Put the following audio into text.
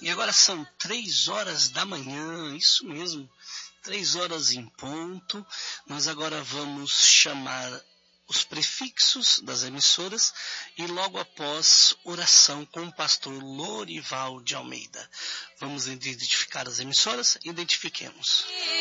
E agora são 3 horas da manhã, isso mesmo, 3 horas em ponto. Nós agora vamos chamar os prefixos das emissoras e logo após oração com o pastor Lorival de Almeida. Vamos identificar as emissoras? Identifiquemos.